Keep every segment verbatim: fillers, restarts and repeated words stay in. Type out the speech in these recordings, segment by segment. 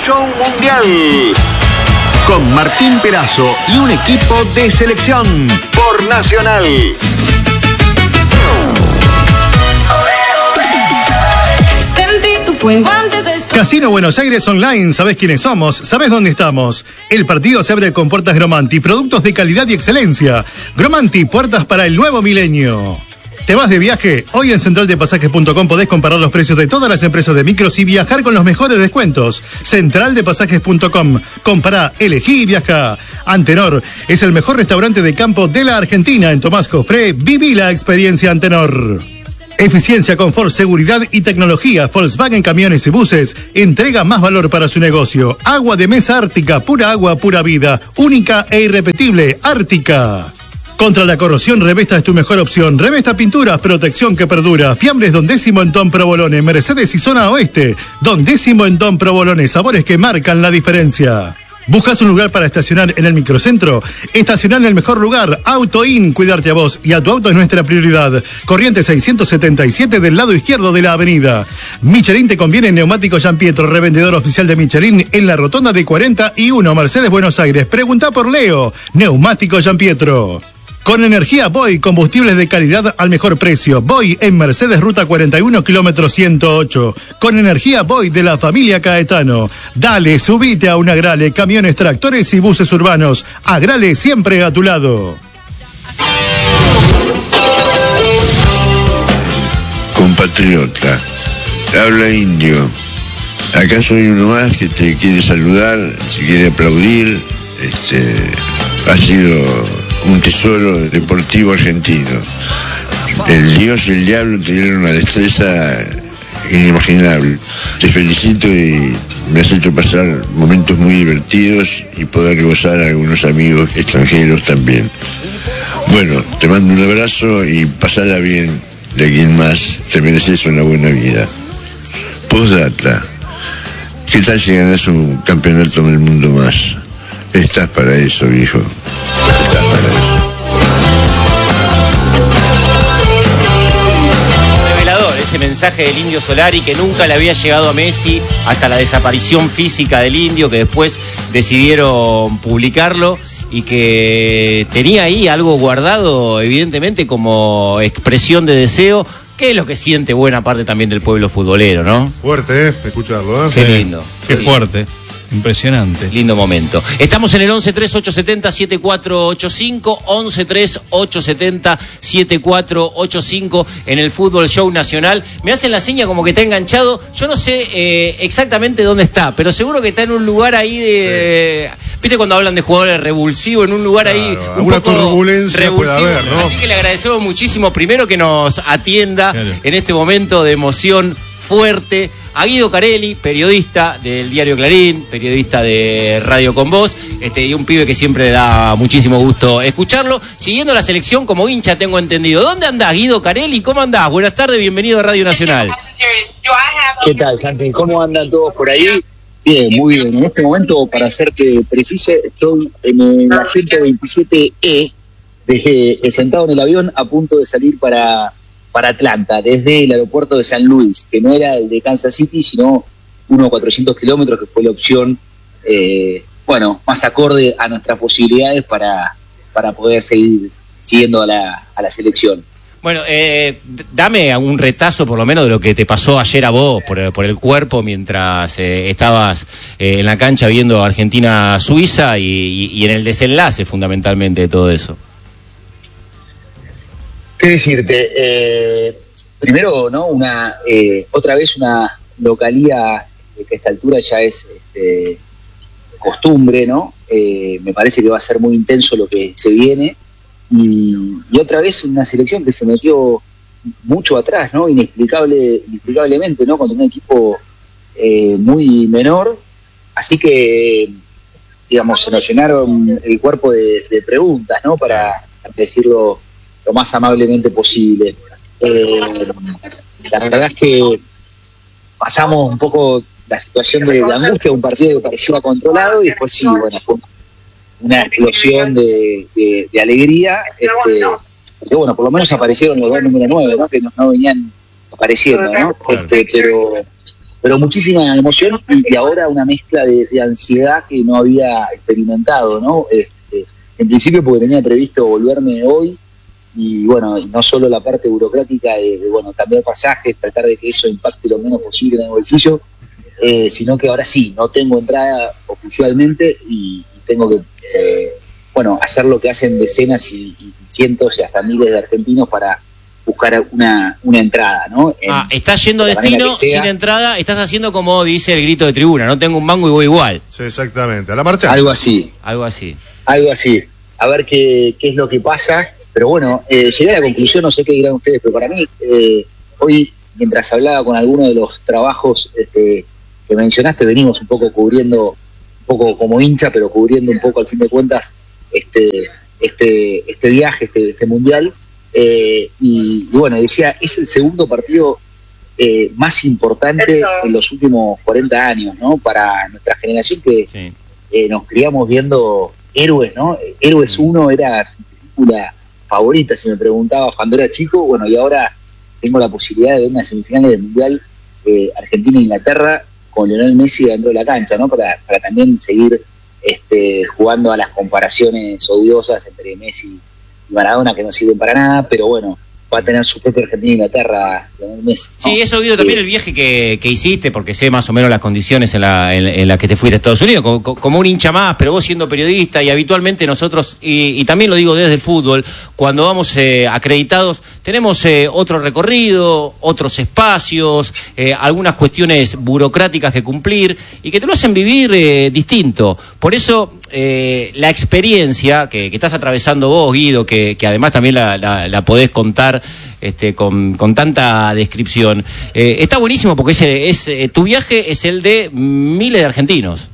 Show Mundial. Con Martín Perazo y un equipo de selección por Nacional. Casino Buenos Aires Online, ¿sabés quiénes somos? ¿Sabés dónde estamos? El partido se abre con puertas Gromanti, productos de calidad y excelencia. Gromanti, puertas para el nuevo milenio. ¿Te vas de viaje? Hoy en central de pasajes punto com podés comparar los precios de todas las empresas de micros y viajar con los mejores descuentos. central de pasajes punto com. Compará, elegí y viaja. Antenor es el mejor restaurante de campo de la Argentina. En Tomás Jofré, viví la experiencia Antenor. Eficiencia, confort, seguridad y tecnología. Volkswagen Camiones y Buses entrega más valor para su negocio. Agua de mesa Ártica, pura agua, pura vida. Única e irrepetible, Ártica. Contra la corrosión, Revesta es tu mejor opción. Revesta Pinturas, protección que perdura. Fiambres Don Décimo en Don Provolone, Mercedes y Zona Oeste. Don Décimo en Don Provolone, sabores que marcan la diferencia. ¿Buscas un lugar para estacionar en el microcentro? Estacionar en el mejor lugar. Auto In, cuidarte a vos y a tu auto es nuestra prioridad. Corriente seiscientos setenta y siete del lado izquierdo de la avenida. Michelin te conviene Neumático Gian Pietro, revendedor oficial de Michelin en la rotonda de cuarenta y uno, Mercedes, Buenos Aires. Pregunta por Leo. Neumático Gian Pietro. Con energía Boy, combustibles de calidad al mejor precio. Boy en Mercedes, ruta cuarenta y uno, kilómetro ciento ocho. Con energía Boy de la familia Caetano. Dale, subite a un Agrale, camiones, tractores y buses urbanos. Agrale siempre a tu lado. Compatriota, habla Indio. Acá soy uno más que te quiere saludar, si quiere aplaudir. Este, ha sido un tesoro deportivo argentino. El Dios y el diablo tuvieron una destreza inimaginable. Te felicito y me has hecho pasar momentos muy divertidos y poder gozar a algunos amigos extranjeros también. Bueno, te mando un abrazo y pasala bien de aquí en más. Te mereces una buena vida. Postdata. ¿Qué tal si ganas un campeonato del mundo más? Estás para eso, viejo. Estás para eso. Revelador ese mensaje del Indio Solari que nunca le había llegado a Messi hasta la desaparición física del Indio, que después decidieron publicarlo y que tenía ahí algo guardado, evidentemente, como expresión de deseo, que es lo que siente buena parte también del pueblo futbolero, ¿no? Fuerte, ¿eh? Escucharlo, ¿eh? Qué Sí. lindo. Qué fuerte. Impresionante. Lindo momento. Estamos en el once tres ocho siete cero siete cuatro ocho cinco, once tres ocho siete cero siete cuatro ocho cinco en el Fútbol Show Nacional. Me hacen la seña como que está enganchado. Yo no sé eh, exactamente dónde está, pero seguro que está en un lugar ahí de... Sí. ¿Viste cuando hablan de jugadores revulsivos? En un lugar claro, ahí un alguna poco turbulencia revulsivo. puede haber, ¿no? Así que le agradecemos muchísimo, primero, que nos atienda claro. en este momento de emoción fuerte, a Guido Carelli, periodista del diario Clarín, periodista de Radio Con Voz, este, y un pibe que siempre da muchísimo gusto escucharlo, siguiendo la selección como hincha, tengo entendido. ¿Dónde andás, Guido Carelli? ¿Cómo andás? Buenas tardes, bienvenido a Radio Nacional. ¿Qué tal, Santi? ¿Cómo andan todos por ahí? Bien, muy bien. En este momento, para serte preciso, estoy en la ciento veintisiete E, desde, sentado en el avión, a punto de salir para... para Atlanta, desde el aeropuerto de San Luis, que no era el de Kansas City, sino uno a cuatrocientos kilómetros, que fue la opción, eh, bueno, más acorde a nuestras posibilidades para, para poder seguir siguiendo a la, a la selección. Bueno, eh, dame un retazo por lo menos de lo que te pasó ayer a vos por, por el cuerpo mientras eh, estabas eh, en la cancha viendo Argentina-Suiza y, y, y en el desenlace fundamentalmente de todo eso. ¿Qué decirte? Eh, primero, ¿no? Una eh, otra vez una localía que a esta altura ya es este, costumbre, ¿no? Eh, me parece que va a ser muy intenso lo que se viene y, y otra vez una selección que se metió mucho atrás, ¿no? Inexplicable, inexplicablemente, ¿no? Contra un equipo eh, muy menor, así que, digamos, se nos llenaron el cuerpo de, de preguntas, ¿no? Para, para decirlo lo más amablemente posible. Eh, la verdad es que pasamos un poco la situación de, de angustia, un partido que parecía controlado y después sí, bueno, fue una explosión de, de, de alegría, este, porque bueno, por lo menos aparecieron los dos número nueve, ¿no? Que no, no venían apareciendo, ¿no? Este, pero pero muchísima emoción y, y ahora una mezcla de, de ansiedad que no había experimentado, ¿no? Este, en principio porque tenía previsto volverme hoy y bueno, y no solo la parte burocrática de, de bueno, cambiar pasajes, tratar de que eso impacte lo menos posible en el bolsillo, eh, sino que ahora sí, no tengo entrada oficialmente y, y tengo que, eh, bueno, hacer lo que hacen decenas y, y cientos y hasta miles de argentinos para buscar una, una entrada, ¿no? En, ah, estás yendo a destino sin entrada, estás haciendo como dice el grito de tribuna, no tengo un mango y voy igual. Sí, exactamente, a la marcha. Algo así. Algo así. Algo así. A ver qué, qué es lo que pasa, pero bueno, eh, llegué a la conclusión, no sé qué dirán ustedes, pero para mí, eh, hoy, mientras hablaba con alguno de los trabajos este, que mencionaste, venimos un poco cubriendo, un poco como hincha, pero cubriendo un poco al fin de cuentas este, este, este viaje, este, este mundial. Eh, y, y bueno, decía, es el segundo partido eh, más importante en los últimos cuarenta años, ¿no? Para nuestra generación que sí. eh, nos criamos viendo Héroes, ¿no? Héroes uno era su película favorita, si me preguntaba cuando era chico, bueno, y ahora tengo la posibilidad de ver una semifinal del Mundial eh, Argentina-Inglaterra con Lionel Messi dentro de la cancha, ¿no? Para, para también seguir este, jugando a las comparaciones odiosas entre Messi y Maradona, que no sirven para nada, pero bueno, va a tener su propia Argentina-Inglaterra en Messi, ¿no? Sí, eso oído también eh, el viaje que, que hiciste, porque sé más o menos las condiciones en la, en, en la que te fuiste a Estados Unidos, como, como un hincha más, pero vos siendo periodista, y habitualmente nosotros, y, y también lo digo desde el fútbol, cuando vamos eh, acreditados, tenemos eh, otro recorrido, otros espacios, eh, algunas cuestiones burocráticas que cumplir, y que te lo hacen vivir eh, distinto. Por eso, eh, la experiencia que, que estás atravesando vos, Guido, que, que además también la, la, la podés contar Este, con, con tanta descripción. Eh, está buenísimo porque es, es, eh, tu viaje es el de miles de argentinos.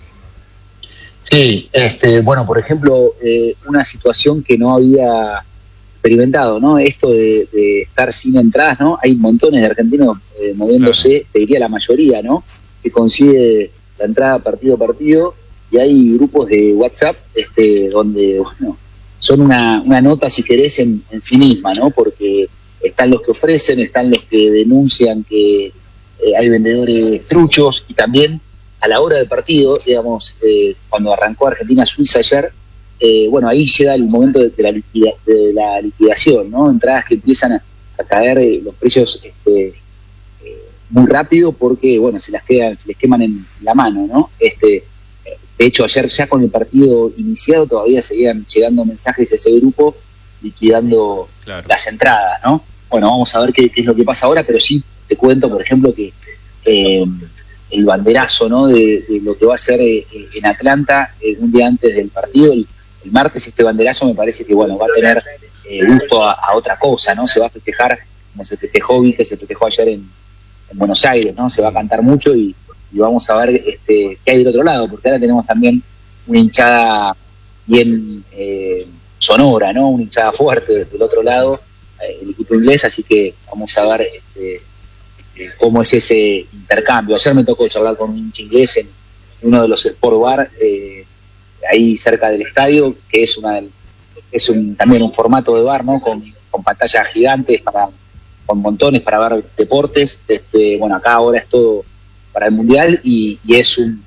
Sí, este, bueno, por ejemplo, eh, una situación que no había experimentado, ¿no? Esto de, de estar sin entradas, ¿no? Hay montones de argentinos eh, moviéndose, claro. Te diría la mayoría, ¿no? Que consigue la entrada partido a partido, y hay grupos de WhatsApp este, donde, bueno, son una, una nota, si querés, en, en sí misma, ¿no? Porque están los que ofrecen, están los que denuncian que eh, hay vendedores truchos, y también a la hora del partido, digamos, eh, cuando arrancó Argentina-Suiza ayer, eh, bueno, ahí llega el momento de, de, la, liquida, de la liquidación, ¿no? Entradas que empiezan a, a caer eh, los precios este, eh, muy rápido porque, bueno, se las quedan, se les queman en la mano, ¿no? Este, de hecho, ayer ya con el partido iniciado todavía seguían llegando mensajes a ese grupo liquidando claro. las entradas, ¿no? Bueno, vamos a ver qué, qué es lo que pasa ahora, pero sí te cuento, por ejemplo, que eh, el banderazo, ¿no? De, de lo que va a ser eh, en Atlanta eh, un día antes del partido, el, el martes, este banderazo me parece que, bueno, va a tener eh, gusto a, a otra cosa, ¿no? Se va a festejar como se festejó, que se festejó ayer en, en Buenos Aires, ¿no? Se va a cantar mucho y, y vamos a ver este, qué hay del otro lado, porque ahora tenemos también una hinchada bien eh, sonora, ¿no? Una hinchada fuerte del otro lado, eh, el equipo inglés, así que vamos a ver este, este, cómo es ese intercambio. Ayer me tocó charlar con un hincha inglés en uno de los Sport Bar, eh, ahí cerca del estadio, que es una es un, también un formato de bar, ¿no? Con, con pantallas gigantes, para con montones para ver deportes. Este, bueno, acá ahora es todo para el Mundial y, y es un,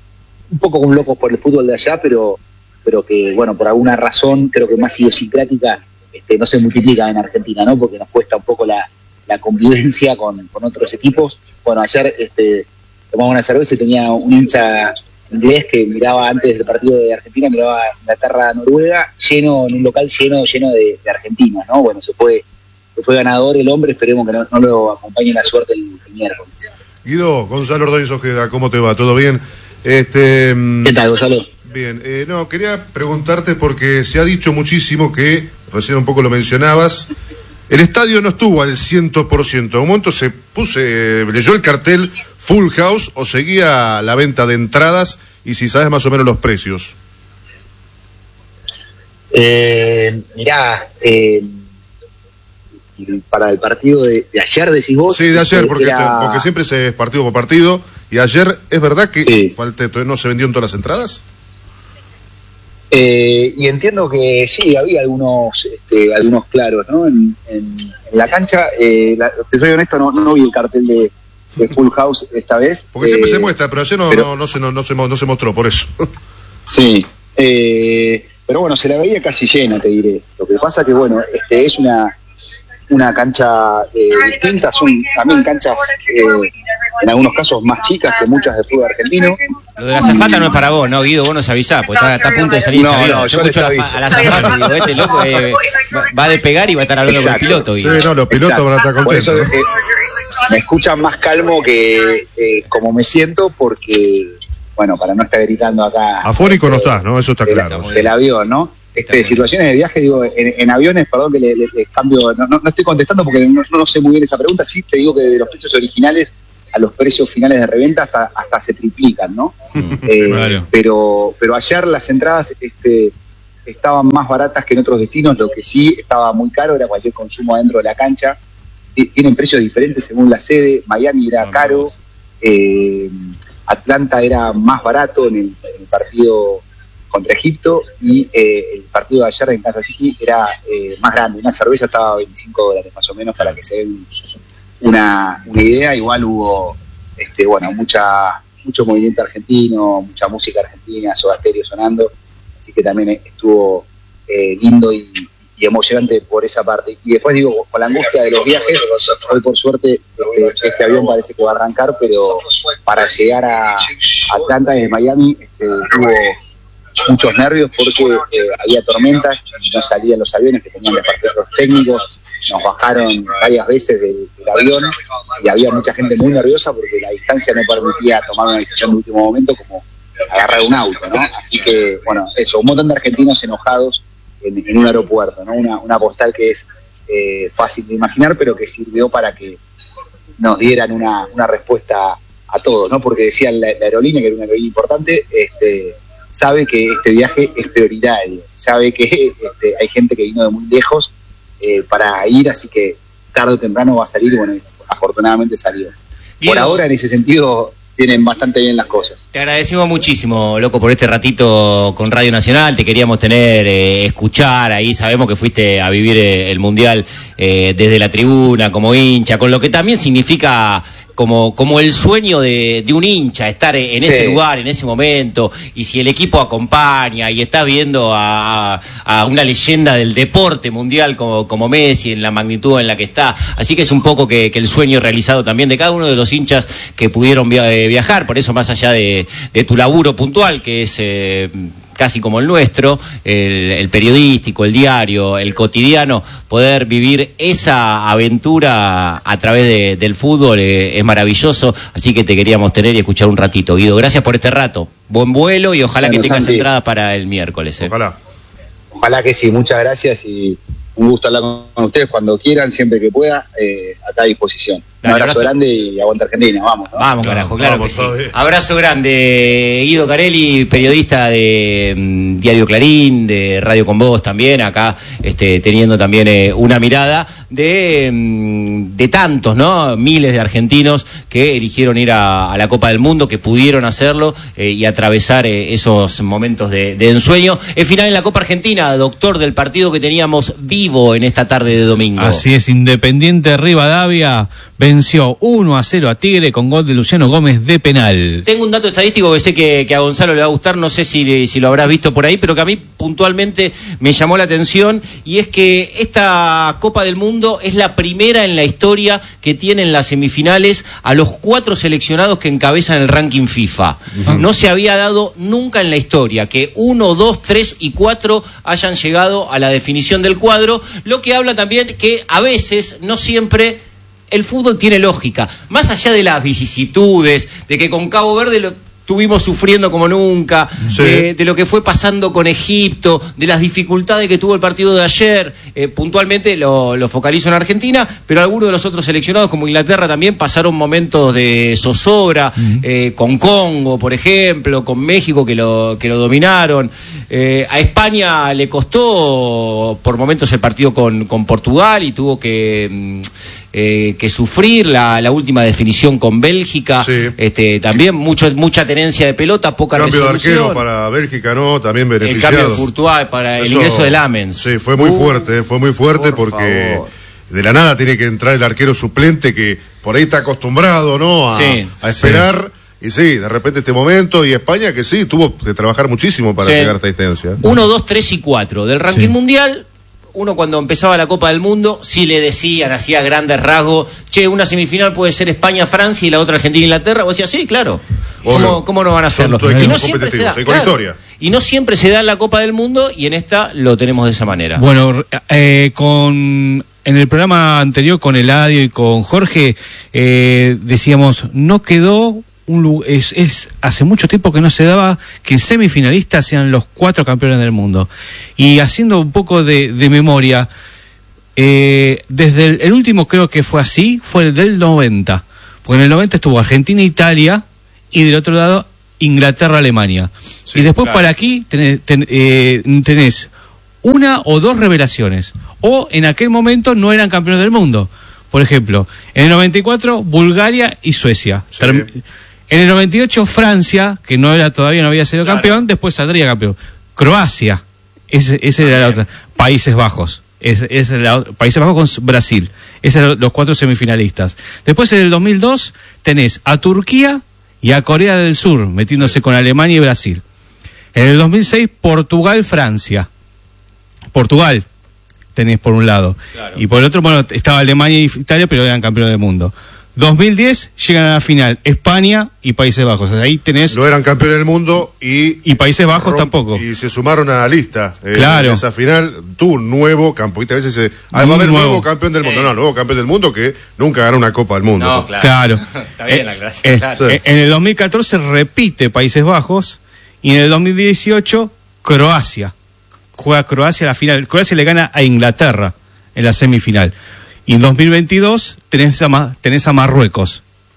un poco un loco por el fútbol de allá, pero pero que, bueno, por alguna razón, creo que más idiosincrática, este, no se multiplica en Argentina, ¿no? Porque nos cuesta un poco la, la convivencia con, con otros equipos. Bueno, ayer este, tomaba una cerveza y tenía un hincha inglés que miraba antes del partido de Argentina, miraba Inglaterra-Noruega, lleno, en un local lleno lleno de, de argentinos, ¿no? Bueno, se fue, se fue ganador el hombre, esperemos que no, no lo acompañe la suerte el, el miércoles. Guido, Gonzalo Ordóñez Ojeda, ¿cómo te va? ¿Todo bien? Este, ¿Qué tal, Gonzalo? Bien, eh, no, quería preguntarte porque se ha dicho muchísimo que, recién un poco lo mencionabas, el estadio no estuvo al cien por ciento. En un momento se puse, leyó el cartel Full House o seguía la venta de entradas, y si sabes más o menos los precios. Eh, mirá, eh, para el partido de, de ayer decís vos. Sí, de ayer, porque, era... te, porque siempre se es partido por partido, y ayer, ¿es verdad que sí. falté, no se vendieron todas las entradas? Eh, y entiendo que sí, había algunos este, algunos claros, ¿no? En, en, en la cancha, eh, la, te soy honesto, no, no vi el cartel de, de Full House esta vez. Porque siempre eh, se muestra, pero ayer no, pero, no, no, se, no, no, se, no se mostró, por eso. Sí, eh, pero bueno, se la veía casi llena, te diré. Lo que pasa que, bueno, este es una una cancha eh, distinta, son también canchas eh, en algunos casos más chicas que muchas de fútbol argentino. Lo de la azafata no es para vos, ¿no, Guido? Vos nos avisás, porque está, está a punto de salir No, ese avión. no, yo yo escucho les a la, aviso. a la azafata y digo, este loco eh, va, va a despegar y va a estar hablando Exacto. con el piloto, Guido. Sí, no, los pilotos Exacto. van a estar Por contentos. eso, ¿no? eh, me escuchan más calmo que eh, como me siento, porque, bueno, para no estar gritando acá. Afónico no eh, estás, ¿no? Eso está del, claro. del avión, ¿no? Este, situaciones de viaje, digo, en, en aviones, perdón que le, le, le cambio, no, no, no estoy contestando porque no, no sé muy bien esa pregunta, sí te digo que de los precios originales a los precios finales de reventa hasta, hasta se triplican, ¿no? eh, claro. pero, pero ayer las entradas este, estaban más baratas que en otros destinos, lo que sí estaba muy caro era cualquier consumo adentro de la cancha. Tienen precios diferentes según la sede. Miami era caro, eh, Atlanta era más barato en el, en el partido contra Egipto, y eh, el partido de ayer en Kansas City era eh, más grande. Una cerveza estaba a veinticinco dólares más o menos, para que se den una, una idea. Igual hubo este, bueno, mucha mucho movimiento argentino, mucha música argentina, Soda Stereo sonando, así que también estuvo eh, lindo y, y emocionante por esa parte. Y después digo, con la angustia de los viajes, hoy por suerte este, este avión parece que va a arrancar, pero para llegar a Atlanta desde Miami este, tuvo muchos nervios porque eh, había tormentas y no salían los aviones que tenían departamentos técnicos. Nos bajaron varias veces del, del avión y había mucha gente muy nerviosa porque la distancia no permitía tomar una decisión de último momento como agarrar un auto, ¿no? Así que, bueno, eso, un montón de argentinos enojados en, en un aeropuerto, ¿no? Una, una postal que es eh, fácil de imaginar, pero que sirvió para que nos dieran una, una respuesta a todos, ¿no? Porque decía la, la aerolínea, que era una aerolínea importante, este sabe que este viaje es prioritario, sabe que este, hay gente que vino de muy lejos eh, para ir, así que tarde o temprano va a salir, y bueno, afortunadamente salió. Guido, por ahora, en ese sentido, tienen bastante bien las cosas. Te agradecemos muchísimo, loco, por este ratito con Radio Nacional. Te queríamos tener, eh, escuchar ahí. Sabemos que fuiste a vivir eh, el Mundial eh, desde la tribuna, como hincha, con lo que también significa como, como el sueño de, de un hincha, estar en sí. ese lugar, en ese momento, y si el equipo acompaña y estás viendo a, a una leyenda del deporte mundial como, como Messi, en la magnitud en la que está. Así que es un poco que, que el sueño realizado también de cada uno de los hinchas que pudieron via- viajar. Por eso, más allá de, de tu laburo puntual, que es eh, casi como el nuestro, el, el periodístico, el diario, el cotidiano, poder vivir esa aventura a través de, del fútbol eh, es maravilloso. Así que te queríamos tener y escuchar un ratito. Guido, gracias por este rato. Buen vuelo y ojalá bueno, que tengas Santi, entradas para el miércoles. Eh. Ojalá. Ojalá que sí, muchas gracias y un gusto hablar con ustedes cuando quieran, siempre que pueda, eh, acá a disposición. Un Dale, abrazo, abrazo grande y aguanta Argentina, vamos, ¿no? Vamos, carajo, claro Vamos, que sí. todavía. Abrazo grande, Guido Carelli, periodista de mm, Diario Clarín, de Radio Con Vos también, acá este, teniendo también eh, una mirada de, mm, de tantos, ¿no? Miles de argentinos que eligieron ir a, a la Copa del Mundo, que pudieron hacerlo eh, y atravesar eh, esos momentos de, de ensueño. El final en la Copa Argentina, doctor, del partido que teníamos vivo en esta tarde de domingo. Así es, Independiente Rivadavia venció uno a cero a Tigre con gol de Luciano Gómez de penal. Tengo un dato estadístico que sé que, que a Gonzalo le va a gustar, no sé si, si lo habrás visto por ahí, pero que a mí puntualmente me llamó la atención, y es que esta Copa del Mundo es la primera en la historia que tienen las semifinales a los cuatro seleccionados que encabezan el ranking FIFA. Uh-huh. No se había dado nunca en la historia que uno, dos, tres y cuatro hayan llegado a la definición del cuadro, lo que habla también que a veces, no siempre, el fútbol tiene lógica, más allá de las vicisitudes, de que con Cabo Verde lo estuvimos sufriendo como nunca, sí. de, de lo que fue pasando con Egipto, de las dificultades que tuvo el partido de ayer, eh, puntualmente lo, lo focalizo en Argentina, pero algunos de los otros seleccionados, como Inglaterra, también pasaron momentos de zozobra, uh-huh. eh, con Congo, por ejemplo, con México, que lo, que lo dominaron. Eh, a España le costó por momentos el partido con, con Portugal y tuvo que... Eh, que sufrir la, la última definición con Bélgica, sí. este, también mucho, mucha tenencia de pelota, poca cambio resolución. De arquero para Bélgica, ¿no? También beneficiado. El cambio de Courtois para Eso, el ingreso de Lamens. Sí, fue muy uh, fuerte, fue muy fuerte por porque favor. de la nada tiene que entrar el arquero suplente que por ahí está acostumbrado, ¿no? A, Sí, a esperar. Sí. Y sí, de repente este momento, y España que sí, tuvo que trabajar muchísimo para Sí. llegar a esta distancia. Uno, dos, tres y cuatro. Del ranking Sí. mundial, uno cuando empezaba la Copa del Mundo, sí le decían, hacía grandes rasgos, che, una semifinal puede ser España-Francia y la otra Argentina-Inglaterra. Vos decías, sí, claro. ¿Cómo, Obvio. cómo no van a Son hacerlo? dos Y equipos no siempre se da. competitivos, y con historia. Y no siempre se da en la Copa del Mundo y en esta lo tenemos de esa manera. Bueno, eh, con en el programa anterior con Eladio y con Jorge eh, decíamos, no quedó un lu- es, es hace mucho tiempo que no se daba que semifinalistas sean los cuatro campeones del mundo. Y haciendo un poco de, de memoria, eh, desde el, el último creo que fue así, fue el del noventa. Porque en el noventa estuvo Argentina-Italia y del otro lado Inglaterra-Alemania. Sí, y después claro. para aquí tenés, ten- eh, tenés una o dos revelaciones. O en aquel momento no eran campeones del mundo. Por ejemplo, en el noventa y cuatro Bulgaria y Suecia. Sí. Term- En el noventa y ocho Francia, que no era todavía no había sido Claro. campeón, después saldría campeón. Croacia, ese, ese era la otra. Países Bajos. Es, es la, Países Bajos con Brasil. Esos eran los cuatro semifinalistas. Después en el dos mil dos tenés a Turquía y a Corea del Sur, metiéndose con Alemania y Brasil. En el dos mil seis Portugal, Francia. Portugal tenés por un lado. Claro. Y por el otro, bueno, estaba Alemania y Italia, pero eran campeones del mundo. dos mil diez llegan a la final España y Países Bajos. O sea, ahí tenés... No eran campeones del mundo y... Y Países Bajos romp- tampoco. Y se sumaron a la lista. Eh, Claro. en esa final tuvo un nuevo campeón. A veces se... Ah, Un va a haber nuevo. nuevo campeón del mundo. Sí. No, nuevo campeón del mundo que nunca ganó una Copa del Mundo. No, claro. Claro. Está bien Eh, la aclaración, eh, claro. Sí. eh, En el dos mil catorce repite Países Bajos y en el dos mil dieciocho Croacia. Juega Croacia la final. Croacia le gana a Inglaterra en la semifinal. Y en dos mil veintidós tenés a, Ma- tenés a Marruecos.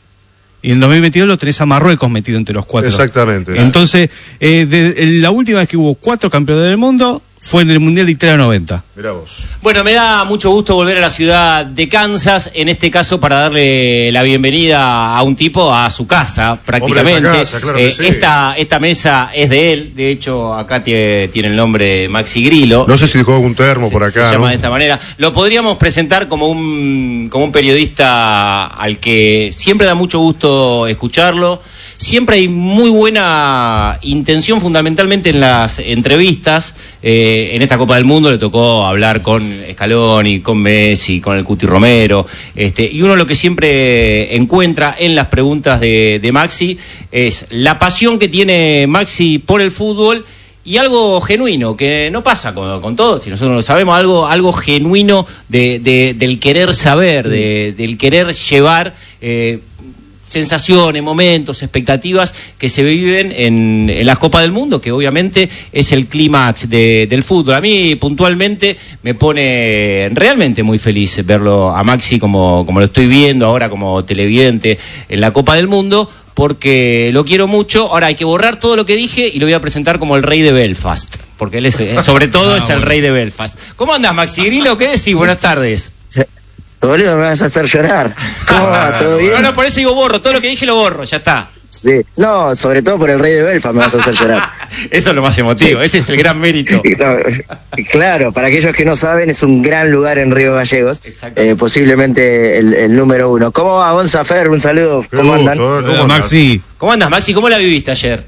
Y en dos mil veintidós lo tenés a Marruecos metido entre los cuatro. Exactamente. Entonces, eh, de- la última vez que hubo cuatro campeones del mundo fue en el Mundial de Italia noventa. Mirá vos. Bueno, me da mucho gusto volver a la ciudad de Kansas, en este caso para darle la bienvenida a un tipo a su casa, prácticamente. Hombre de esta casa, claro que Eh, sí. esta, esta mesa es de él, de hecho acá tiene, tiene el nombre Maxi Grillo. No sé si dejó algún termo Se- por se acá, llama ¿no? de esta manera. Lo podríamos presentar como un, como un periodista al que siempre da mucho gusto escucharlo. Siempre hay muy buena intención, fundamentalmente en las entrevistas. Eh, en esta Copa del Mundo le tocó hablar con Scaloni, con Messi, con el Cuti Romero. Este, y uno lo que siempre encuentra en las preguntas de, de Maxi es la pasión que tiene Maxi por el fútbol. Y algo genuino, que no pasa con, con todos, si nosotros lo sabemos, algo, algo genuino de, de- del querer saber, de- del querer llevar eh, sensaciones, momentos, expectativas que se viven en, en las Copas del Mundo, que obviamente es el clímax de- del fútbol. A mí puntualmente me pone realmente muy feliz verlo a Maxi como, como lo estoy viendo ahora como televidente en la Copa del Mundo, porque lo quiero mucho. Ahora hay que borrar todo lo que dije y lo voy a presentar como el rey de Belfast, porque él es, eh, sobre todo Ah, es el bueno. rey de Belfast. ¿Cómo andas, Maxi Grillo? ¿Qué decís? Buenas tardes. Boludo, me vas a hacer llorar. ¿Cómo va? ¿Todo bien? No, no, por eso digo borro, todo lo que dije lo borro, ya está. Sí. No, sobre todo por el rey de Belfast me vas a hacer llorar. Eso es lo más emotivo, ese es el gran mérito. No, claro, para aquellos que no saben, es un gran lugar en Río Gallegos. Exactamente. Eh, posiblemente el, el número uno. ¿Cómo va, Gonza Fer? Un saludo. Qué ¿Cómo gusto, andan? ¿eh? ¿Cómo Hola, andás? Maxi. ¿Cómo andas, Maxi? ¿Cómo la viviste ayer?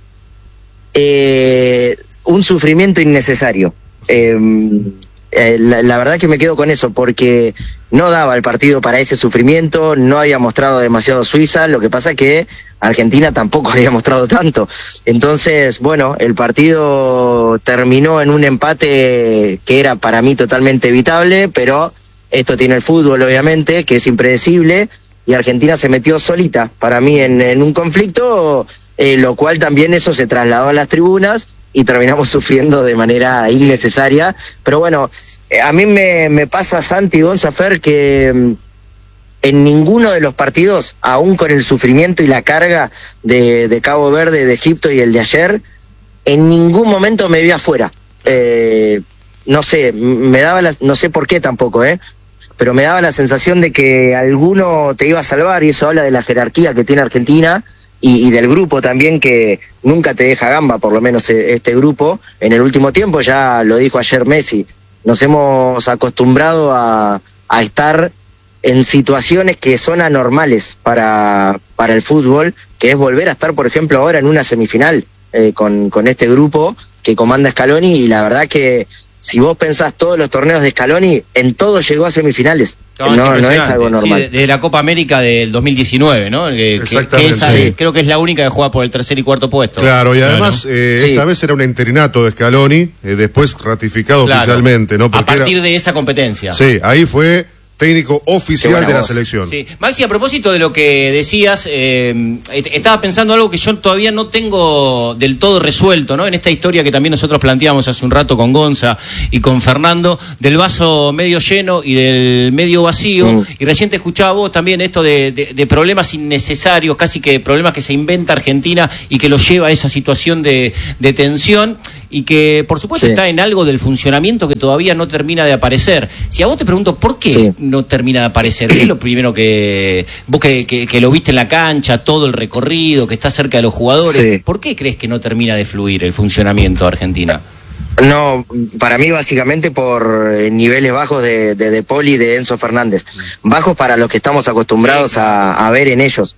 Eh, un sufrimiento innecesario. Eh, eh, la, la verdad que me quedo con eso porque no daba el partido para ese sufrimiento, no había mostrado demasiado Suiza, lo que pasa que Argentina tampoco había mostrado tanto. Entonces, bueno, el partido terminó en un empate que era para mí totalmente evitable, pero esto tiene el fútbol obviamente, que es impredecible, y Argentina se metió solita para mí en, en un conflicto, eh, lo cual también eso se trasladó a las tribunas y terminamos sufriendo de manera innecesaria. Pero bueno, eh, a mí me, me pasa, Santi y Gonza Fer, que mm, en ninguno de los partidos, aún con el sufrimiento y la carga de, de Cabo Verde, de Egipto y el de ayer, en ningún momento me vi afuera. Eh, no sé, me daba la, no sé por qué tampoco, ¿eh? pero me daba la sensación de que alguno te iba a salvar, y eso habla de la jerarquía que tiene Argentina y, y del grupo también, que nunca te deja gamba, por lo menos eh, este grupo. En el último tiempo, ya lo dijo ayer Messi, nos hemos acostumbrado a, a estar en situaciones que son anormales para, para el fútbol, que es volver a estar, por ejemplo, ahora en una semifinal eh, con, con este grupo que comanda Scaloni, y la verdad que si vos pensás todos los torneos de Scaloni, en todo llegó a semifinales. No, no, no es algo normal. Sí, de, de la Copa América del dos mil diecinueve, ¿no? Que, Exactamente. Que esa, Sí. Creo que es la única que juega por el tercer y cuarto puesto. Claro, y además Claro. eh, Sí. esa vez era un interinato de Scaloni, eh, después ratificado Claro. oficialmente, ¿no? A Porque partir era- de esa competencia. Sí, ahí fue técnico oficial buena de la voz. selección. Sí. Maxi, a propósito de lo que decías, eh, est- estaba pensando algo que yo todavía no tengo del todo resuelto, ¿no? En esta historia que también nosotros planteamos hace un rato con Gonza y con Fernando, del vaso medio lleno y del medio vacío. Mm. Y recién te escuchaba vos también esto de, de- de problemas innecesarios, casi que problemas que se inventa Argentina y que los lleva a esa situación de, de tensión. Y que, por supuesto, Sí. está en algo del funcionamiento que todavía no termina de aparecer. Si a vos te pregunto, ¿por qué Sí. no termina de aparecer? ¿Qué es lo primero que... Vos que, que, que lo viste en la cancha, todo el recorrido, que está cerca de los jugadores, Sí. ¿por qué crees que no termina de fluir el funcionamiento de Argentina? No, para mí básicamente por eh, niveles bajos de, de De Paul y de Enzo Fernández. Bajos para los que estamos acostumbrados Sí. a, a ver en ellos.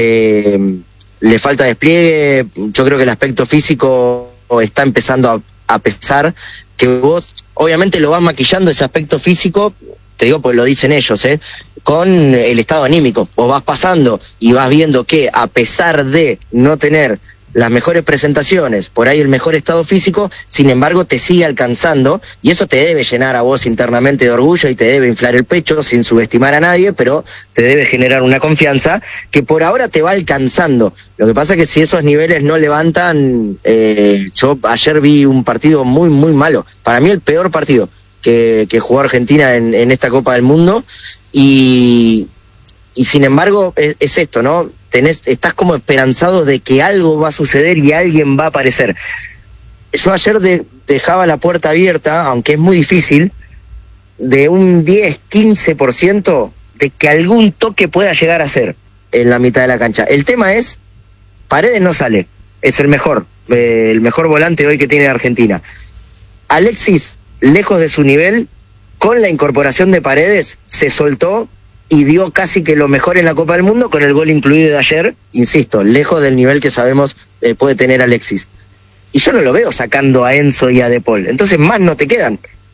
Eh, le falta despliegue, yo creo que el aspecto físico está empezando a, a pesar, que vos obviamente lo vas maquillando ese aspecto físico, te digo porque lo dicen ellos, ¿eh? Con el estado anímico. Vos vas pasando y vas viendo que a pesar de no tener las mejores presentaciones, por ahí el mejor estado físico, sin embargo te sigue alcanzando, y eso te debe llenar a vos internamente de orgullo y te debe inflar el pecho sin subestimar a nadie, pero te debe generar una confianza que por ahora te va alcanzando. Lo que pasa es que si esos niveles no levantan, eh, yo ayer vi un partido muy muy malo, para mí el peor partido que, que jugó Argentina en, en esta Copa del Mundo, y, y sin embargo es, es esto, ¿no? Tenés, estás como esperanzado de que algo va a suceder y alguien va a aparecer. Yo ayer de, dejaba la puerta abierta, aunque es muy difícil, de un diez, quince por ciento de que algún toque pueda llegar a ser en la mitad de la cancha. El tema es, Paredes no sale, es el mejor, eh, el mejor volante hoy que tiene Argentina. Alexis, lejos de su nivel, con la incorporación de Paredes, se soltó y dio casi que lo mejor en la Copa del Mundo, con el gol incluido de ayer, insisto, lejos del nivel que sabemos eh, puede tener Alexis. Y yo no lo veo sacando a Enzo y a De Paul, entonces más no te quedan.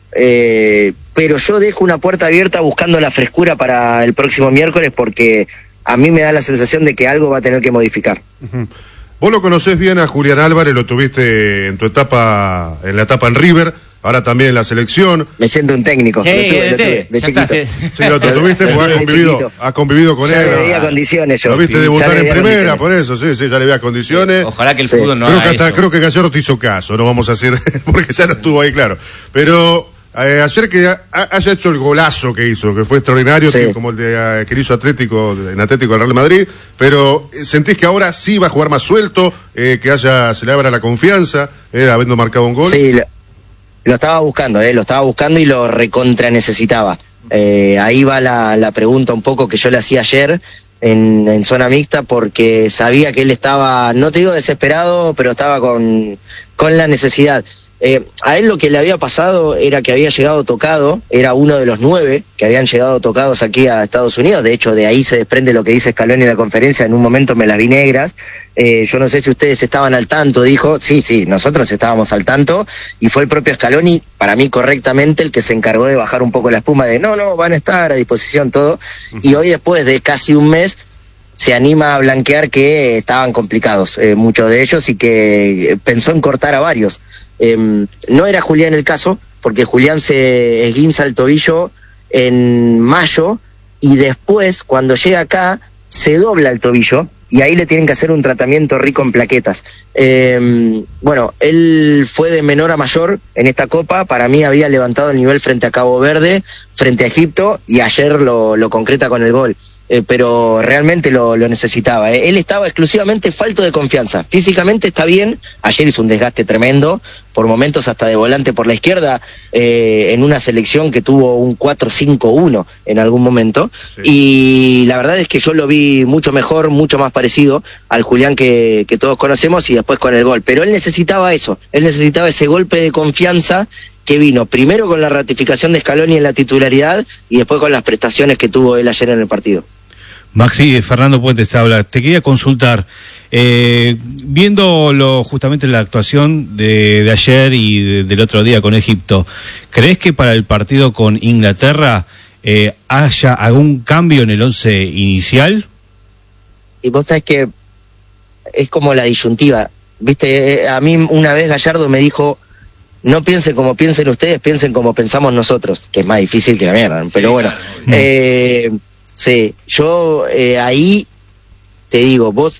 Eh, pero yo dejo una puerta abierta buscando la frescura para el próximo miércoles, porque a mí me da la sensación de que algo va a tener que modificar. Ujú. Vos lo conocés bien a Julián Álvarez, lo tuviste en tu etapa, en la etapa en River, ahora también en la selección. Me siento un técnico, Sí, lo tuve, lo de- tuve, de ya chiquito. está, Sí, lo tuviste Lo porque has tuve de convivido, chiquito. has convivido con Ya él. le ¿no? veía condiciones yo. Lo viste Ya debutar le en veía primera, condiciones. por eso, sí, sí, ya le veía condiciones. Ojalá que el Sí. fútbol no creo, haga que hasta, eso. creo que Gallardo te hizo caso, no vamos a decir, porque ya no estuvo ahí, claro. Pero eh, ayer que ha- haya hecho el golazo que hizo, que fue extraordinario, Sí. que- como el de, eh, que hizo Atlético, en Atlético del Real Madrid, pero eh, ¿sentís que ahora sí va a jugar más suelto, eh, que haya, se le abra la confianza, eh, habiendo marcado un gol? Sí, lo, lo estaba buscando, eh, lo estaba buscando y lo recontra necesitaba. Eh, ahí va la, la pregunta un poco que yo le hacía ayer en, en zona mixta, porque sabía que él estaba, no te digo desesperado, pero estaba con, con la necesidad. Eh, a él lo que le había pasado era que había llegado tocado, era uno de los nueve que habían llegado tocados aquí a Estados Unidos. De hecho, de ahí se desprende lo que dice Scaloni en la conferencia: en un momento me las vi negras. Eh, yo no sé si ustedes estaban al tanto, dijo. Sí, sí, nosotros estábamos al tanto, y fue el propio Scaloni, para mí correctamente, el que se encargó de bajar un poco la espuma de no, no, van a estar a disposición todo. Y hoy, después de casi un mes, se anima a blanquear que estaban complicados, eh, muchos de ellos, y que eh, pensó en cortar a varios. Eh, no era Julián el caso, porque Julián se esguinza el tobillo en mayo, y después, cuando llega acá, se dobla el tobillo, y ahí le tienen que hacer un tratamiento rico en plaquetas. Eh, bueno, él fue de menor a mayor en esta Copa. Para mí había levantado el nivel frente a Cabo Verde, frente a Egipto, y ayer lo, lo concreta con el gol. Eh, pero realmente lo, lo necesitaba. eh. Él estaba exclusivamente falto de confianza. Físicamente está bien, ayer hizo un desgaste tremendo, por momentos hasta de volante por la izquierda, eh, en una selección que tuvo un cuatro cinco uno en algún momento, Sí. y la verdad es que yo lo vi mucho mejor, mucho más parecido al Julián que, que todos conocemos, y después con el gol. Pero él necesitaba eso, él necesitaba ese golpe de confianza que vino primero con la ratificación de Scaloni en la titularidad y después con las prestaciones que tuvo él ayer en el partido. Maxi, Fernando Puentes habla. Te quería consultar, eh, viendo lo, justamente la actuación de, de ayer y de, del otro día con Egipto, ¿crees que para el partido con Inglaterra eh, haya algún cambio en el once inicial? Y vos sabés que es como la disyuntiva, viste, a mí una vez Gallardo me dijo, no piensen como piensen ustedes, piensen como pensamos nosotros, que es más difícil que la mierda, sí, pero bueno, claro. eh, sí, yo eh, ahí te digo, vos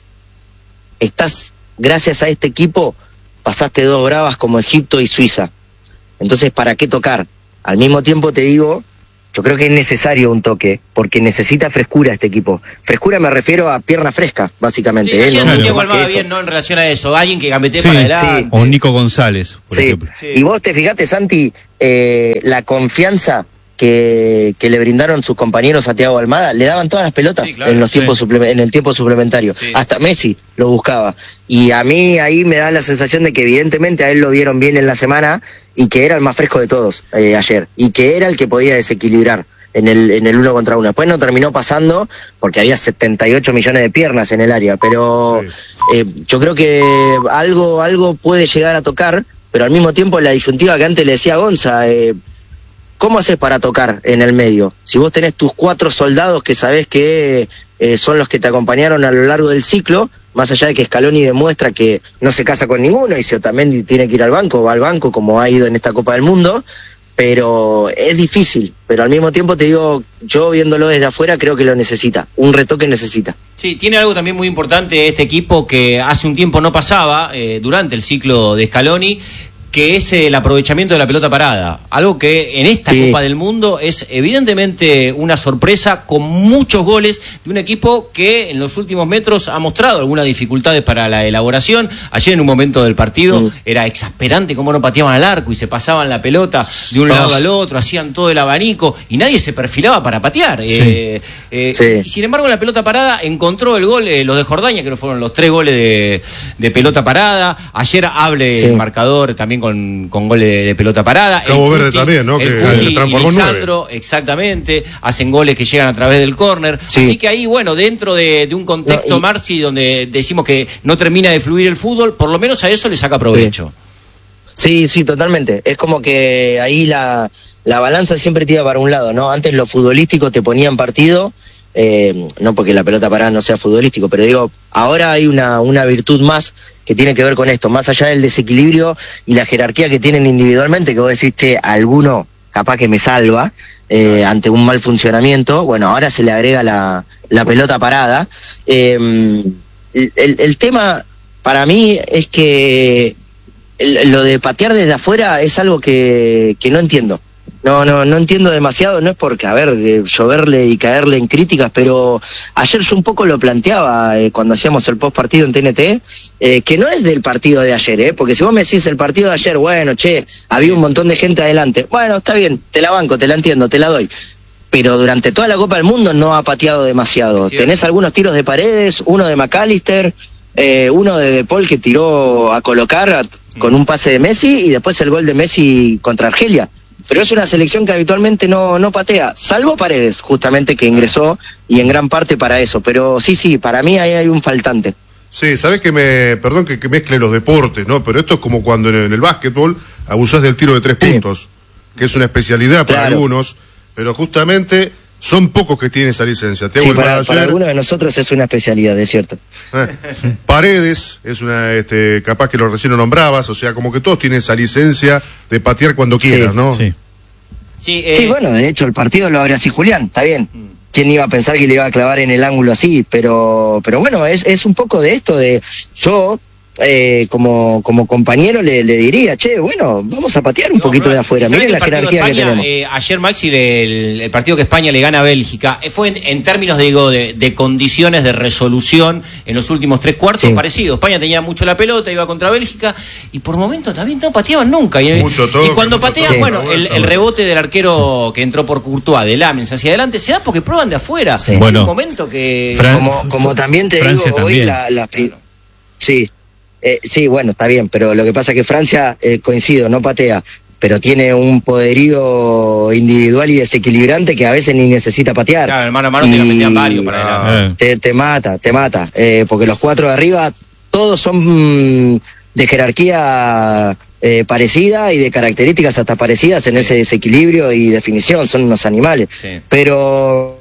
estás, gracias a este equipo, pasaste dos bravas como Egipto y Suiza, entonces ¿para qué tocar? Al mismo tiempo te digo, yo creo que es necesario un toque, porque necesita frescura este equipo. Frescura me refiero a pierna fresca, básicamente. Sí, ¿eh? ayer No Diego Almada bien, ¿no? En relación a eso, alguien que gambetee sí, para adelante. Sí. O Nico González, por sí. ejemplo. Sí. Y vos te fijaste, Santi, eh, la confianza que, que le brindaron sus compañeros a Thiago Almada, le daban todas las pelotas sí, claro, en los sí. tiempos suple- en el tiempo suplementario. Sí. Hasta Messi lo buscaba. Y a mí ahí me da la sensación de que evidentemente a él lo vieron bien en la semana y que era el más fresco de todos eh, ayer. Y que era el que podía desequilibrar en el en el uno contra uno. Después no terminó pasando porque había setenta y ocho millones de piernas en el área, pero sí. eh, yo creo que algo algo puede llegar a tocar, pero al mismo tiempo la disyuntiva que antes le decía a Gonza, eh, ¿cómo haces para tocar en el medio? Si vos tenés tus cuatro soldados que sabés que eh, son los que te acompañaron a lo largo del ciclo, más allá de que Scaloni demuestra que no se casa con ninguno y si Otamendi tiene que ir al banco, va al banco como ha ido en esta Copa del Mundo, pero es difícil, pero al mismo tiempo te digo, yo viéndolo desde afuera creo que lo necesita, un retoque necesita. Sí, tiene algo también muy importante este equipo que hace un tiempo no pasaba, eh, durante el ciclo de Scaloni, que es el aprovechamiento de la pelota parada, algo que en esta sí. Copa del Mundo es evidentemente una sorpresa, con muchos goles de un equipo que en los últimos metros ha mostrado algunas dificultades para la elaboración. Ayer en un momento del partido sí. era exasperante cómo no pateaban al arco y se pasaban la pelota de un oh. lado al otro, hacían todo el abanico y nadie se perfilaba para patear. Sí. Eh, eh, sí. Y sin embargo la pelota parada encontró el gol, eh, los de Jordania, que fueron los tres goles de, de pelota parada. Ayer hable sí. el marcador también con Con, con goles de, de pelota parada. Cabo Verde también, ¿no? Que se transformó en nueve. Exactamente, hacen goles que llegan a través del córner. Sí. Así que ahí, bueno, dentro de, de un contexto, no, y... Marci, donde decimos que no termina de fluir el fútbol, por lo menos a eso le saca provecho. Sí, sí, sí, totalmente. Es como que ahí la, la balanza siempre tira para un lado, ¿no? Antes los futbolísticos te ponían partido, eh, no porque la pelota parada no sea futbolístico, pero digo, ahora hay una, una virtud más que tiene que ver con esto, más allá del desequilibrio y la jerarquía que tienen individualmente, que vos decís, che, alguno capaz que me salva eh, ante un mal funcionamiento, bueno, ahora se le agrega la, la pelota parada. Eh, el, el tema para mí es que el, lo de patear desde afuera es algo que, que no entiendo. No, no, no entiendo demasiado, no es porque, a ver, eh, lloverle y caerle en críticas, pero ayer yo un poco lo planteaba eh, cuando hacíamos el post partido en T N T, eh, que no es del partido de ayer, eh, porque si vos me decís el partido de ayer, bueno, che, había un montón de gente adelante, bueno, está bien, te la banco, te la entiendo, te la doy, pero durante toda la Copa del Mundo no ha pateado demasiado. Sí. Tenés algunos tiros de Paredes, uno de McAllister, eh, uno de De Paul que tiró a colocar a, con un pase de Messi y después el gol de Messi contra Argelia. Pero es una selección que habitualmente no, no patea, salvo Paredes, justamente, que ingresó y en gran parte para eso. Pero sí, sí, para mí ahí hay un faltante. Sí, sabés que me, perdón que, que mezcle los deportes, ¿no? Pero esto es como cuando en, en el básquetbol abusás del tiro de tres sí. puntos, que es una especialidad para claro. algunos, pero justamente son pocos que tienen esa licencia. Sí, para, para algunos de nosotros es una especialidad, es cierto. Eh, Paredes es una, este, capaz que lo recién lo nombrabas, o sea, como que todos tienen esa licencia de patear cuando quieras, sí, ¿no? Sí. Sí, eh... sí, bueno, de hecho el partido lo abre así Julián, está bien. ¿Quién iba a pensar que le iba a clavar en el ángulo así? Pero, pero bueno, es, es un poco de esto de yo... Eh, como como compañero le, le diría, che, bueno, vamos a patear un no, poquito no, de afuera, miren la jerarquía España, que tenemos. Eh, ayer, Maxi, el, el partido que España le gana a Bélgica, eh, fue en, en términos digo, de, de condiciones de resolución en los últimos tres cuartos sí. parecido. España tenía mucho la pelota, iba contra Bélgica, y por momentos también no pateaban nunca. Y, mucho todo, y cuando patean, sí. bueno, el, el rebote del arquero que entró por Courtois, de Lamens hacia adelante, se da porque prueban de afuera. Sí. Hay bueno, un momento que... Fran como, como también te Francia digo, también. hoy la... la claro. Sí. Eh, sí, bueno, está bien, pero lo que pasa es que Francia, eh, coincido, no patea, pero tiene un poderío individual y desequilibrante que a veces ni necesita patear. Claro, el mano a mano te la metían varios para adelante. Te, te mata, te mata, eh, porque los cuatro de arriba todos son de jerarquía eh, parecida y de características hasta parecidas en sí. ese desequilibrio y definición, son unos animales. Sí. Pero...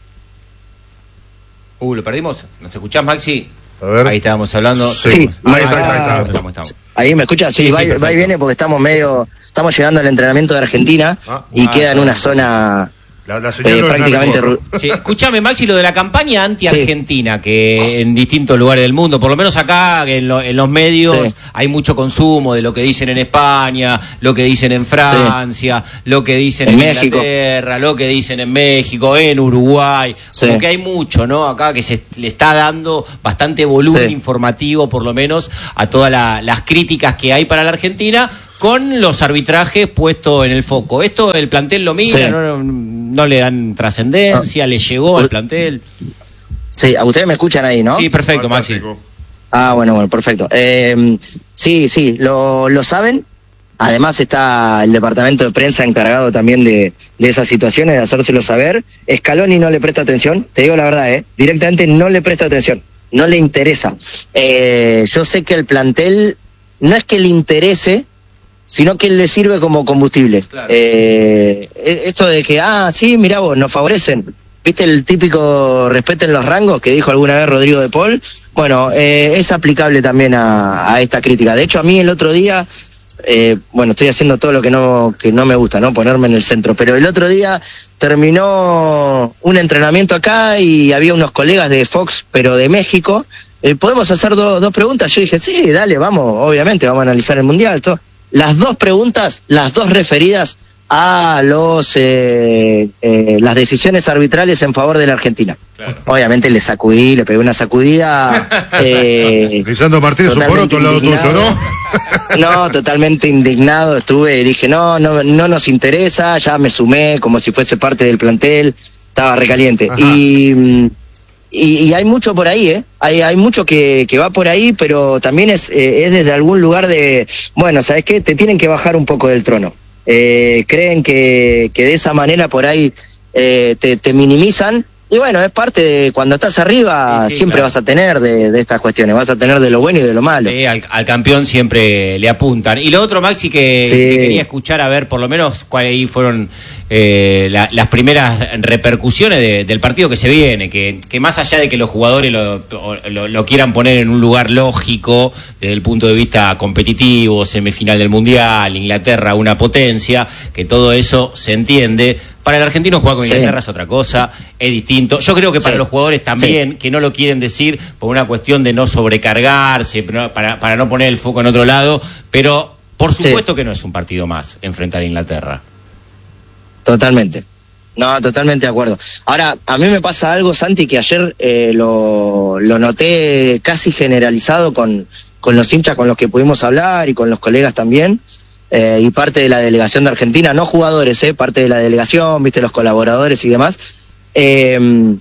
Uh, ¿lo perdimos? ¿Nos escuchás, Maxi? A ver. Ahí estábamos hablando. Sí, sí. Ahí, ahí, ahí, ahí, ahí, estamos, estamos. Ahí me escuchas, sí, sí, va, sí va y viene porque estamos medio, estamos llegando al entrenamiento de Argentina ah, y ah, queda en una zona la, la eh, prácticamente. Sí, escúchame, Maxi, lo de la campaña anti-argentina, sí. que en distintos lugares del mundo, por lo menos acá en, lo, en los medios, sí. hay mucho consumo de lo que dicen en España, lo que dicen en Francia, sí. lo que dicen en, en Inglaterra, lo que dicen en México, en Uruguay, sí. como que hay mucho, ¿no? Acá que se le está dando bastante volumen sí. informativo, por lo menos, a todas la, las críticas que hay para la Argentina, con los arbitrajes puestos en el foco. ¿Esto el plantel lo mira? Sí. ¿No, no le dan trascendencia? Ah. ¿Le llegó al plantel? Sí, a ustedes me escuchan ahí, ¿no? Sí, perfecto, Maxi. Ah, bueno, bueno, perfecto. Eh, sí, sí, lo, lo saben. Además está el departamento de prensa encargado también de, de esas situaciones, de hacérselo saber. Scaloni no le presta atención, te digo la verdad, ¿eh? Directamente no le presta atención, no le interesa. Eh, yo sé que el plantel no es que le interese, sino que le sirve como combustible. Claro. Eh, esto de que, ah, sí, mirá vos, nos favorecen. ¿Viste el típico respeten los rangos que dijo alguna vez Rodrigo de Paul? Bueno, eh, es aplicable también a, a esta crítica. De hecho, a mí el otro día, eh, bueno, estoy haciendo todo lo que no, que no me gusta, ¿no? Ponerme en el centro. Pero el otro día terminó un entrenamiento acá y había unos colegas de Fox, pero de México. Eh, ¿Podemos hacer do, dos preguntas? Yo dije, sí, dale, vamos, obviamente, vamos a analizar el Mundial, todo. Las dos preguntas, las dos referidas a los eh, eh, las decisiones arbitrales en favor de la Argentina. Claro. Obviamente le sacudí, le pegué una sacudida. Eh, Lisandro Martínez, por otro lado tuyo, ¿no? No, totalmente indignado estuve y dije, no, no, no nos interesa, ya me sumé como si fuese parte del plantel, estaba recaliente. Y... Y, y hay mucho por ahí, ¿eh? Hay, hay mucho que, que va por ahí, pero también es, eh, es desde algún lugar de, bueno, ¿sabes qué? Te tienen que bajar un poco del trono. Eh, creen que, que de esa manera por ahí eh, te, te minimizan. Y bueno, es parte de cuando estás arriba, sí, sí, siempre claro. vas a tener de, de estas cuestiones, vas a tener de lo bueno y de lo malo. Sí, al, al campeón siempre le apuntan. Y lo otro, Maxi, que, sí. que quería escuchar, a ver, por lo menos cuáles ahí fueron eh, la, las primeras repercusiones de, del partido que se viene, que, que más allá de que los jugadores lo, lo, lo quieran poner en un lugar lógico, desde el punto de vista competitivo, semifinal del Mundial, Inglaterra, una potencia, que todo eso se entiende. Para el argentino jugar con Inglaterra sí. es otra cosa, es distinto. Yo creo que para sí. los jugadores también, sí. que no lo quieren decir por una cuestión de no sobrecargarse, para, para no poner el foco en otro lado, pero por supuesto sí. que no es un partido más enfrentar a Inglaterra. Totalmente. No, totalmente de acuerdo. Ahora, a mí me pasa algo, Santi, que ayer eh, lo, lo noté casi generalizado con, con los hinchas con los que pudimos hablar y con los colegas también. Eh, y parte de la delegación de Argentina, no jugadores, eh, parte de la delegación, viste, los colaboradores y demás. Eh,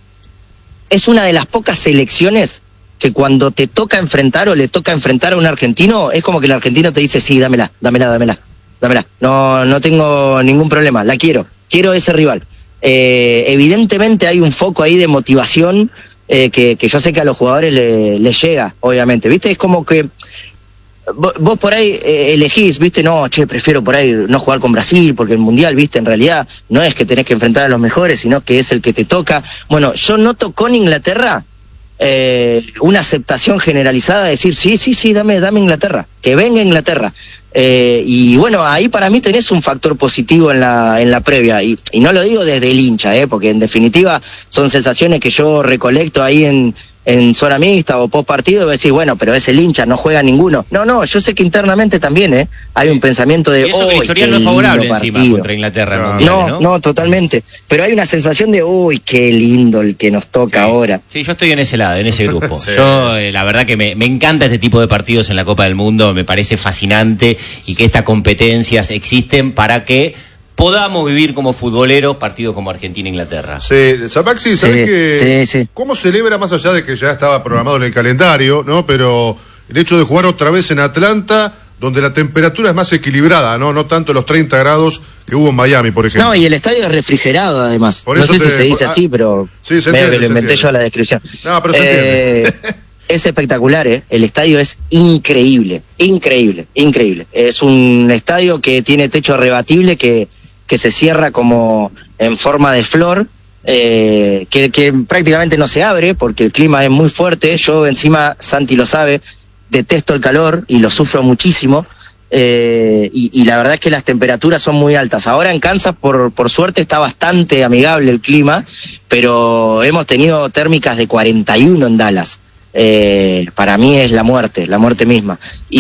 es una de las pocas selecciones que cuando te toca enfrentar o le toca enfrentar a un argentino, es como que el argentino te dice, sí, dámela, dámela, dámela, dámela. No, no tengo ningún problema, la quiero, quiero ese rival. Eh, evidentemente hay un foco ahí de motivación eh, que, que yo sé que a los jugadores les le llega, obviamente, viste, es como que vos por ahí eh, elegís, viste, no, che, prefiero por ahí no jugar con Brasil, porque el Mundial, viste, en realidad no es que tenés que enfrentar a los mejores, sino que es el que te toca. Bueno, yo noto con Inglaterra eh, una aceptación generalizada de decir, sí, sí, sí, dame, dame Inglaterra, que venga Inglaterra. Eh, y bueno, ahí para mí tenés un factor positivo en la en la previa, y, y no lo digo desde el hincha, eh, porque en definitiva son sensaciones que yo recolecto ahí en en zona mixta o post partido, decís, bueno, pero es el hincha, no juega ninguno. No, no, yo sé que internamente también, ¿eh? Hay un pensamiento de, y eso que el historial no es favorable encima contra Inglaterra. No, mundial, no, ¿no? no, totalmente. Pero hay una sensación de, uy, qué lindo el que nos toca sí. ahora. Sí, yo estoy en ese lado, en ese grupo. sí. Yo, eh, la verdad que me, me encanta este tipo de partidos en la Copa del Mundo, me parece fascinante, y que estas competencias existen para que podamos vivir como futboleros partidos como Argentina-Inglaterra. Sí, Maxi, ¿sabés sí, que sí, sí. cómo celebra, más allá de que ya estaba programado en el calendario, ¿no? Pero el hecho de jugar otra vez en Atlanta, donde la temperatura es más equilibrada, ¿no? No tanto los treinta grados que hubo en Miami, por ejemplo. No, y el estadio es refrigerado, además. Por no eso sé te, si se dice por, así, pero sí, se medio entiende, que lo inventé entiende. yo a la descripción. No, pero se eh, entiende. Es espectacular, ¿eh? El estadio es increíble, increíble, increíble. Es un estadio que tiene techo rebatible, que, que se cierra como en forma de flor, eh, que, que prácticamente no se abre porque el clima es muy fuerte. Yo encima, Santi lo sabe, detesto el calor y lo sufro muchísimo. Eh, y, y la verdad es que las temperaturas son muy altas. Ahora en Kansas, por, por suerte, está bastante amigable el clima, pero hemos tenido térmicas de cuarenta y uno en Dallas. Eh, para mí es la muerte, la muerte misma.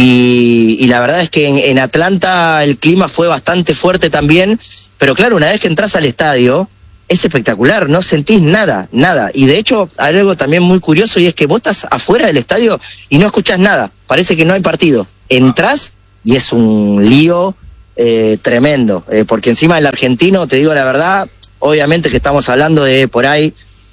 Y, y la verdad es que en, en Atlanta el clima fue bastante fuerte también, pero claro, una vez que entras al estadio, es espectacular, no sentís nada, nada. Y de hecho hay algo también muy curioso, y es que vos estás afuera del estadio y no escuchás nada, parece que no hay partido. Entrás y es un lío eh, tremendo, eh, porque encima el argentino, te digo la verdad, obviamente que estamos hablando de por ahí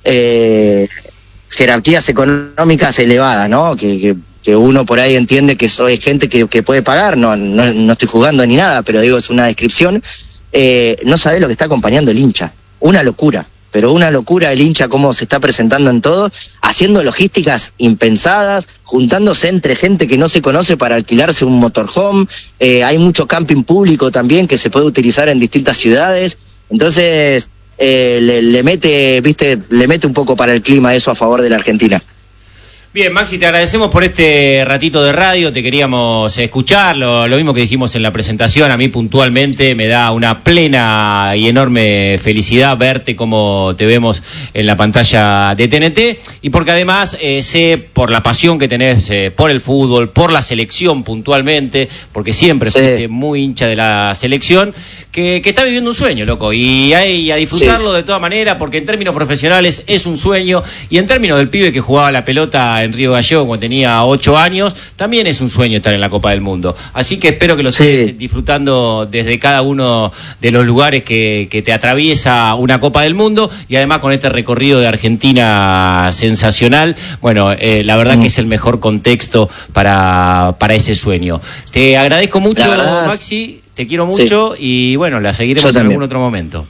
eh, jerarquías económicas elevadas, ¿no? Que, que, que uno por ahí entiende que soy gente que, que puede pagar, no, no, no estoy jugando ni nada, pero digo, es una descripción. Eh, no sabe lo que está acompañando el hincha, una locura, pero una locura el hincha, cómo se está presentando en todo, haciendo logísticas impensadas, juntándose entre gente que no se conoce para alquilarse un motorhome. Eh, hay mucho camping público también que se puede utilizar en distintas ciudades, entonces eh, le, le mete, viste, le mete un poco para el clima eso a favor de la Argentina. Bien, Maxi, te agradecemos por este ratito de radio, te queríamos escuchar, lo, lo mismo que dijimos en la presentación, a mí puntualmente me da una plena y enorme felicidad verte como te vemos en la pantalla de T N T, y porque además eh, sé por la pasión que tenés eh, por el fútbol, por la selección puntualmente, porque siempre sí. fuiste muy hincha de la selección, que, que está viviendo un sueño, loco, y a, y a disfrutarlo sí. de todas maneras, porque en términos profesionales es un sueño, y en términos del pibe que jugaba la pelota en Río Gallegos cuando tenía ocho años, también es un sueño estar en la Copa del Mundo. Así que espero que lo sí. estés disfrutando desde cada uno de los lugares que, que te atraviesa una Copa del Mundo, y además con este recorrido de Argentina sensacional. Bueno, eh, la verdad mm. que es el mejor contexto para, para ese sueño. Te agradezco mucho, Maxi, te quiero mucho sí. y bueno, la seguiremos en algún otro momento.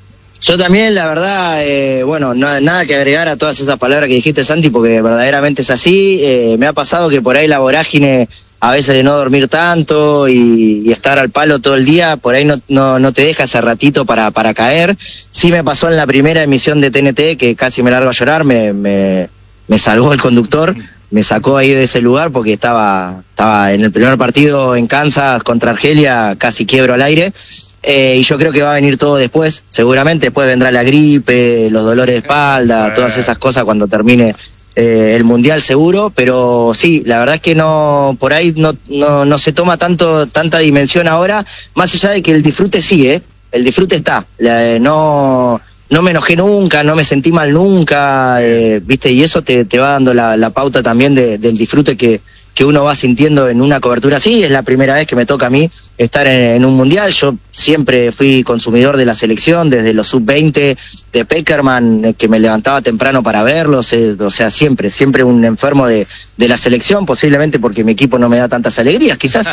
Yo también, la verdad, eh, bueno, no, nada que agregar a todas esas palabras que dijiste, Santi, porque verdaderamente es así. Eh, me ha pasado que por ahí la vorágine, a veces de no dormir tanto y, y estar al palo todo el día, por ahí no, no, no te deja ese ratito para, para caer. Sí me pasó en la primera emisión de T N T, que casi me largo a llorar, me, me, me salvó el conductor, me sacó ahí de ese lugar porque estaba, estaba en el primer partido en Kansas contra Argelia, casi quiebro al aire. Eh, y yo creo que va a venir todo después, seguramente después vendrá la gripe, los dolores de espalda, todas esas cosas cuando termine eh, el Mundial seguro, pero sí, la verdad es que no, por ahí no, no, no se toma tanto, tanta dimensión ahora, más allá de que el disfrute sigue, ¿eh? El disfrute está, la, no, no me enojé nunca, no me sentí mal nunca, eh, viste, y eso te, te va dando la, la pauta también de, del disfrute que, que uno va sintiendo en una cobertura así. Es la primera vez que me toca a mí estar en, en un mundial. Yo siempre fui consumidor de la selección, desde los sub veinte de Peckerman, que me levantaba temprano para verlos, eh, o sea, siempre, siempre un enfermo de, de la selección, posiblemente porque mi equipo no me da tantas alegrías, quizás,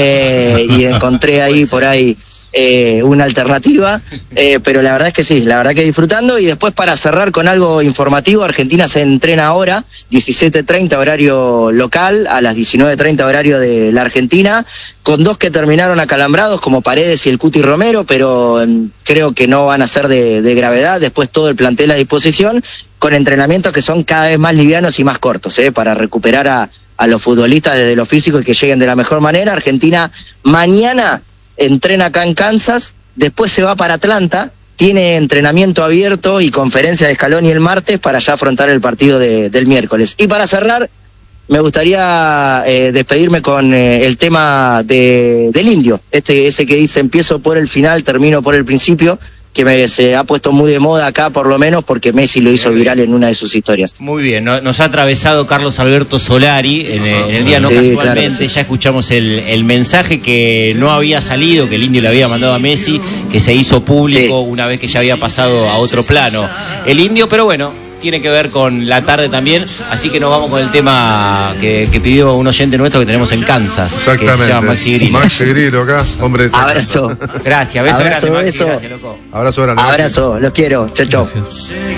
eh, y encontré ahí por ahí Eh, una alternativa, eh, pero la verdad es que sí, la verdad que disfrutando. Y después, para cerrar con algo informativo, Argentina se entrena ahora, diecisiete treinta horario local, a las diecinueve treinta horario de la Argentina, con dos que terminaron acalambrados, como Paredes y el Cuti Romero, pero eh, creo que no van a ser de, de gravedad. Después todo el plantel a disposición, con entrenamientos que son cada vez más livianos y más cortos, eh, para recuperar a, a los futbolistas desde lo físico y que lleguen de la mejor manera. Argentina mañana entrena acá en Kansas, después se va para Atlanta, tiene entrenamiento abierto y conferencia de Scaloni el martes para ya afrontar el partido de, del miércoles. Y para cerrar, me gustaría eh, despedirme con eh, el tema de, del Indio, este ese que dice empiezo por el final, termino por el principio, que me, se ha puesto muy de moda acá, por lo menos porque Messi lo hizo viral en una de sus historias. Muy bien, nos ha atravesado Carlos Alberto Solari en, en el día no sí, casualmente, claro, sí. Ya escuchamos el, el mensaje que no había salido, que el Indio le había mandado a Messi, que se hizo público sí. una vez que ya había pasado a otro plano el Indio, pero bueno, tiene que ver con la tarde también, así que nos vamos con el tema que, que pidió un oyente nuestro que tenemos en Kansas. Exactamente. Que se llama Maxi Grillo. Maxi Grillo acá, hombre. Abrazo. Gracias, beso Abrazo, grande, Maxi, beso. gracias, loco. Abrazo grande. Abrazo, los quiero. Chau, chau. Gracias.